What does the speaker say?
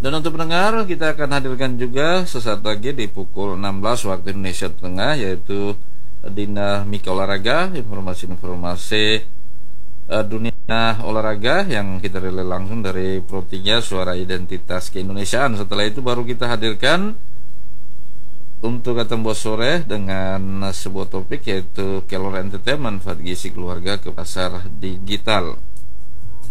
Dan untuk pendengar, kita akan hadirkan juga sesaat lagi di pukul 16 waktu Indonesia Tengah, yaitu Dina Mika Olahraga, informasi-informasi dunia olahraga yang kita relay langsung dari Pro 3 Suara Identitas Keindonesiaan. Setelah itu baru kita hadirkan untuk Tembus Sore dengan sebuah topik, yaitu Kelor Entertainment, manfaat gizi keluarga ke pasar digital.